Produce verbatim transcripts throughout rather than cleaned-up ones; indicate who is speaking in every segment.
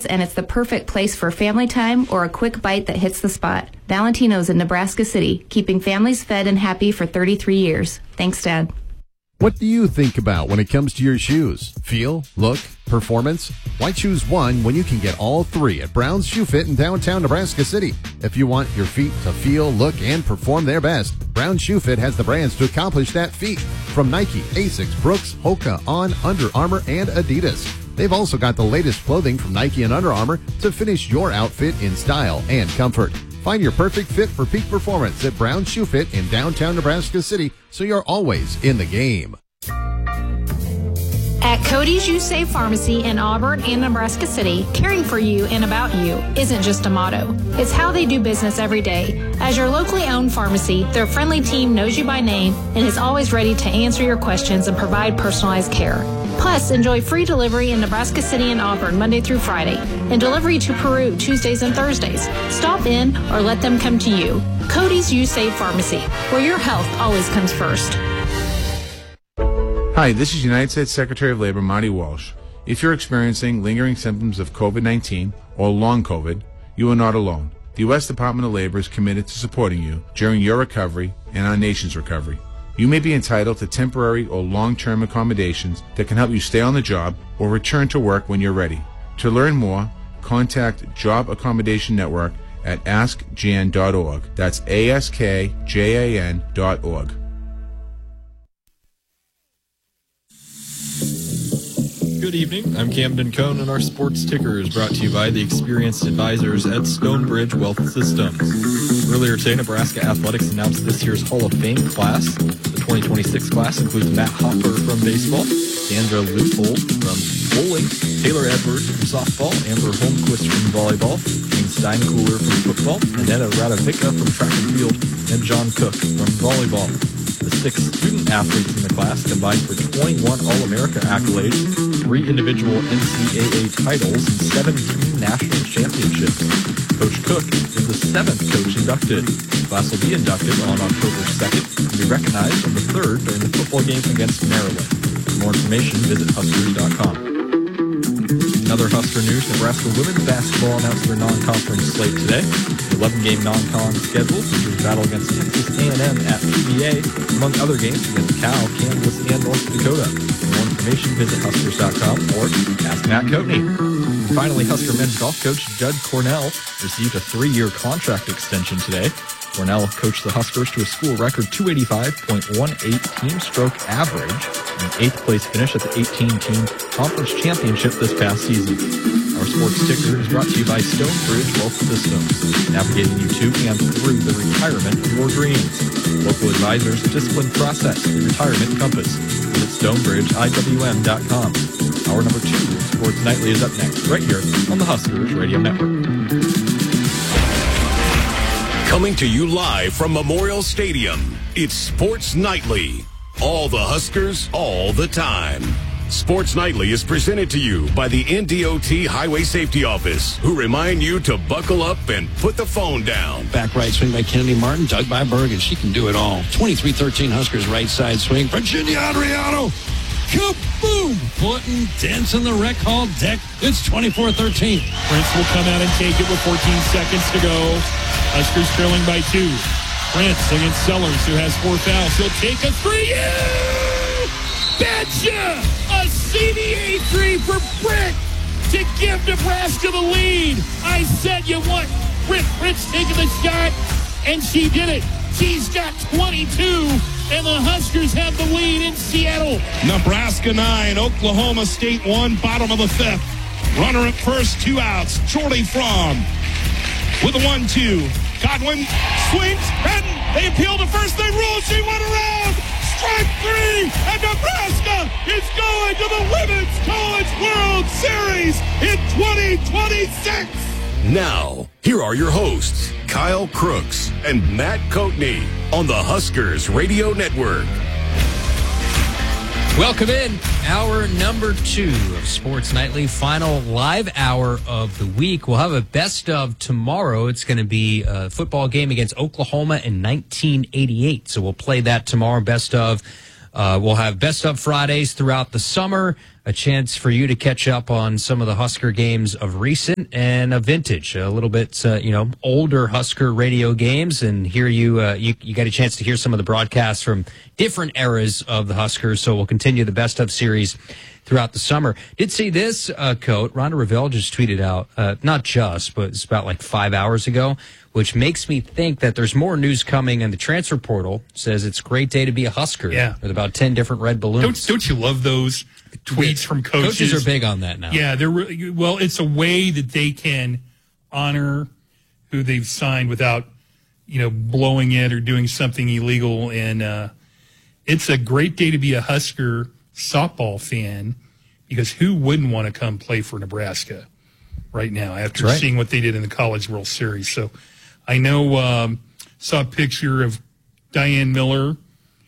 Speaker 1: favorites, and it's the perfect place for family time or a quick bite that hits the spot. Valentino's in Nebraska City, keeping families fed and happy for thirty-three years. Thanks, Dad.
Speaker 2: What do you think about when it comes to your shoes? Feel, look, performance? Why choose one when you can get all three at Brown's Shoe Fit in downtown Nebraska City? If you want your feet to feel, look, and perform their best, Brown's Shoe Fit has the brands to accomplish that feat. From Nike, Asics, Brooks, Hoka, On, Under Armour, and Adidas. They've also got the latest clothing from Nike and Under Armour to finish your outfit in style and comfort. Find your perfect fit for peak performance at Brown's Shoe Fit in downtown Nebraska City, so you're always in the game.
Speaker 3: At Cody's You Save Pharmacy in Auburn and Nebraska City, caring for you and about you isn't just a motto. It's how they do business every day. As your locally owned pharmacy, their friendly team knows you by name and is always ready to answer your questions and provide personalized care. Plus, enjoy free delivery in Nebraska City and Auburn Monday through Friday and delivery to Peru Tuesdays and Thursdays. Stop in or let them come to you. Cody's You Save Pharmacy, where your health always comes first.
Speaker 4: Hi, this is United States Secretary of Labor Marty Walsh. If you're experiencing lingering symptoms of COVID nineteen or long COVID, you are not alone. The U S Department of Labor is committed to supporting you during your recovery and our nation's recovery. You may be entitled to temporary or long-term accommodations that can help you stay on the job or return to work when you're ready. To learn more, contact Job Accommodation Network at ask jan dot org. That's A S K J A N dot org.
Speaker 5: Good evening. I'm Camden Cohn, and our sports ticker is brought to you by the experienced advisors at Stonebridge Wealth Systems. Earlier today, Nebraska Athletics announced this year's Hall of Fame class. The twenty twenty-six class includes Matt Hopper from baseball, Sandra Leupold from bowling, Taylor Edwards from softball, Amber Holmquist from volleyball, Jane Steinkooler from football, Annetta Radovica from track and field, and John Cook from volleyball. The six student athletes in the class combined for twenty-one All-America accolades, three individual N C A A titles, and seventeen national championships. Coach Cook is the seventh coach inducted. The class will be inducted on October second and be recognized on the third during the football game against Maryland. For more information, visit huskers dot com. Another Husker news, Nebraska women's basketball announced their non-conference slate today. The eleven-game non-con schedule features battle against Texas A and M at P B A, among other games against Cal, Kansas, and North Dakota. For more information, visit huskers dot com or ask Matt Coatney. And finally, Husker men's golf coach Judd Cornell received a three-year contract extension today. Cornell coached the Huskers to a school record two eighty-five point one eight team stroke average, and an eighth place finish at the eighteen-team conference championship this past season. Our sports ticker is brought to you by Stonebridge Wealth Systems, navigating you to and through the retirement of your dreams. Local advisors, disciplined process, the retirement compass. Visit stonebridge I W M dot com. Hour number two of Sports Nightly is up next, right here on the Huskers Radio Network.
Speaker 6: Coming to you live from Memorial Stadium, it's Sports Nightly. All the Huskers, all the time. Sports Nightly is presented to you by the N D O T Highway Safety Office, who remind you to buckle up and put the phone down.
Speaker 7: Back right swing by Kennedy Martin, dug by Bergen. She can do it all. twenty-three thirteen Huskers right side swing. Virginia Adriano. Kaboom! Putting dents in the rec hall deck. It's twenty-four thirteen.
Speaker 8: Prince will come out and take it with fourteen seconds to go. Huskers trailing by two. Prince against Sellers, who has four fouls. He'll take a three. You betcha! A C B A three for Britt to give Nebraska the lead. I said you want Britt Prince taking the shot, and she did it. She's got twenty-two, and the Huskers have the lead in Seattle.
Speaker 9: Nebraska nine, Oklahoma State one, bottom of the fifth. Runner at first, two outs. Jordy Fromm with a one two. Godwin swings, and they appeal to first. They rule. She went around. Strike three, and Nebraska is going to the Women's College World Series in twenty twenty-six.
Speaker 6: Now, here are your hosts, Kyle Crooks and Matt Coatney on the Huskers Radio Network.
Speaker 10: Welcome in. Hour number two of Sports Nightly, final live hour of the week. We'll have a best of tomorrow. It's going to be a football game against Oklahoma in nineteen eighty-eight. So we'll play that tomorrow, best of. Uh, we'll have best of Fridays throughout the summer. a chance for you to catch up on some of the Husker games of recent and a vintage, a little bit, uh, you know, older Husker radio games, and hear you, uh, you, you got a chance to hear some of the broadcasts from different eras of the Huskers. So we'll continue the best of series throughout the summer. Did see this, uh, Coat. Rhonda Revelle just tweeted out, uh, not just, but it's about like five hours ago, which makes me think that there's more news coming in the transfer portal. Says it's a great day to be a Husker.
Speaker 8: Yeah.
Speaker 10: With about ten different red balloons.
Speaker 8: Don't, don't you love those tweets from coaches?
Speaker 10: Coaches are big on that now.
Speaker 8: Yeah, they're really, well, it's a way that they can honor who they've signed without, you know, blowing it or doing something illegal. And uh, it's a great day to be a Husker softball fan, because who wouldn't want to come play for Nebraska right now after
Speaker 10: right.
Speaker 8: seeing what they did in the College World Series? So I know, um, saw a picture of Diane Miller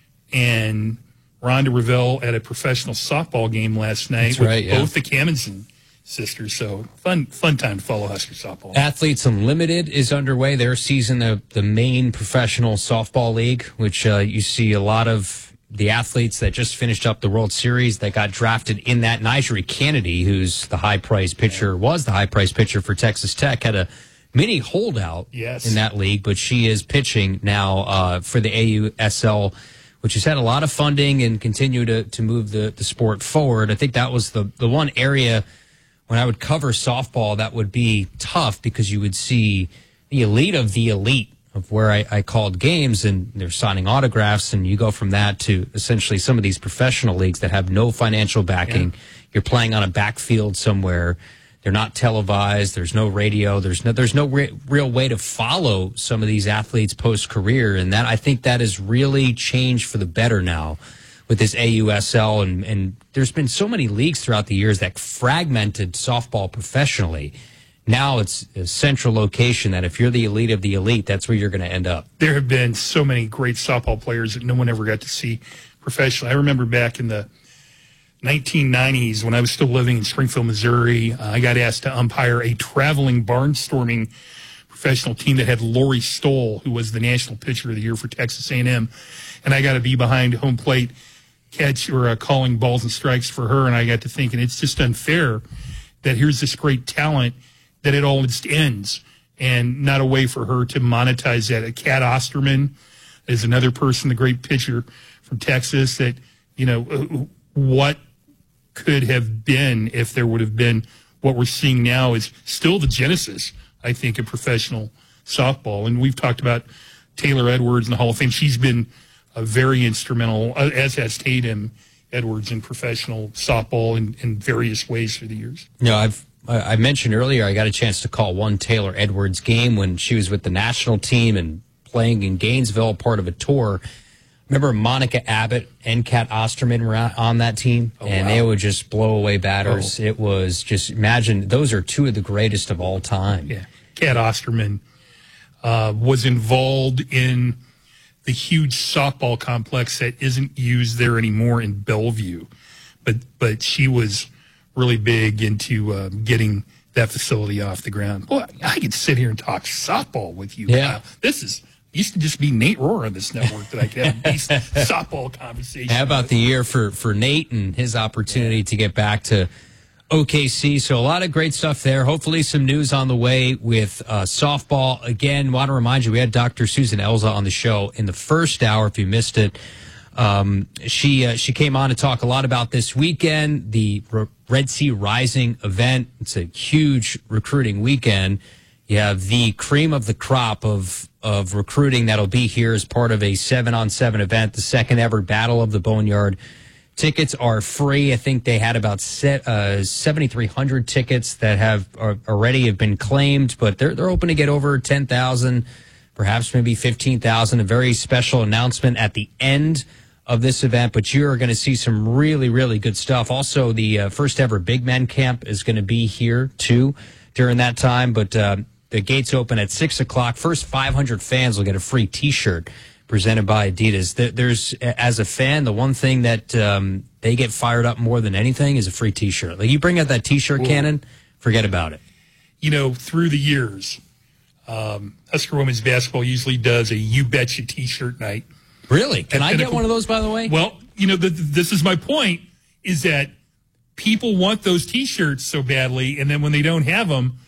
Speaker 8: and Rhonda Revelle at a professional softball game last night
Speaker 10: That's
Speaker 8: with
Speaker 10: right, yeah.
Speaker 8: both the Kamenson sisters. So fun, fun time to follow Husker softball.
Speaker 10: Athletes Unlimited is underway. Their season, the the main professional softball league, which uh, you see a lot of the athletes that just finished up the World Series that got drafted in that. Nigeri Kennedy, who's the high-priced pitcher, was the high-priced pitcher for Texas Tech, had a mini holdout
Speaker 8: yes.
Speaker 10: in that league, but she is pitching now uh, for the A U S L, which has had a lot of funding and continue to, to move the, the sport forward. I think that was the, the one area when I would cover softball that would be tough, because you would see the elite of the elite of where I, I called games, and they're signing autographs, and you go from that to essentially some of these professional leagues that have no financial backing. Yeah. You're playing on a backfield somewhere. They're not televised. There's no radio. There's no there's no re- real way to follow some of these athletes post career, and that I think that has really changed for the better now with this A U S L, and and there's been so many leagues throughout the years that fragmented softball professionally. Now it's a central location that if you're the elite of the elite, that's where you're going to end up.
Speaker 8: There have been so many great softball players that no one ever got to see professionally. I remember back in the nineteen nineties when I was still living in Springfield, Missouri, uh, I got asked to umpire a traveling barnstorming professional team that had Lori Stoll, who was the national pitcher of the year for Texas A and M, and I got to be behind home plate catch or uh, calling balls and strikes for her, and I got to thinking it's just unfair that here's this great talent that it all just ends, and not a way for her to monetize that. Kat Osterman is another person, the great pitcher from Texas, that, you know, what could have been if there would have been what we're seeing now is still the genesis, I think, of professional softball. And we've talked about Taylor Edwards in the Hall of Fame. She's been a very instrumental, as has Tatum Edwards, in professional softball in, in various ways through the years.
Speaker 10: You know, I've I mentioned earlier I got a chance to call one Taylor Edwards game when she was with the national team and playing in Gainesville, part of a tour. Remember Monica Abbott and Kat Osterman were on that team, oh, and wow. they would just blow away batters. Oh. It was just, imagine, those are two of the greatest of all time.
Speaker 8: Yeah, Kat Osterman uh, was involved in the huge softball complex that isn't used there anymore in Bellevue, but but she was really big into uh, getting that facility off the ground. Boy, I could sit here and talk softball with you.
Speaker 10: Yeah.
Speaker 8: Wow. This is used to just be Nate Rohr on this network that I could have these softball conversations.
Speaker 10: How about
Speaker 8: with.
Speaker 10: the year for, for Nate and his opportunity yeah. to get back to O K C? So a lot of great stuff there. Hopefully some news on the way with uh, softball. Again, want to remind you, we had Doctor Susan Elza on the show in the first hour, if you missed it. Um, she uh, she came on to talk a lot about this weekend, the R- Red Sea Rising event. It's a huge recruiting weekend. You have the cream of the crop of of recruiting that'll be here as part of a seven-on-seven event, the second ever Battle of the Boneyard. Tickets are free. I think they had about set, uh, seventy-three hundred tickets that have are, already have been claimed, but they're they're open to get over ten thousand, perhaps maybe fifteen thousand. A very special announcement at the end of this event, but you're going to see some really, really good stuff. Also, the uh, first ever Big Men Camp is going to be here, too, during that time. But uh, the gates open at six o'clock. First five hundred fans will get a free T-shirt presented by Adidas. There's, as a fan, the one thing that um, they get fired up more than anything is a free T-shirt. Like, you bring out that T-shirt Ooh. cannon, forget about it.
Speaker 8: You know, through the years, um, Husker women's basketball usually does a You Betcha T-shirt night.
Speaker 10: Really? Can
Speaker 8: and,
Speaker 10: I
Speaker 8: and
Speaker 10: get
Speaker 8: a,
Speaker 10: one of those, by the way?
Speaker 8: Well, you know, the, this is my point, is that people want those T-shirts so badly, and then when they don't have them,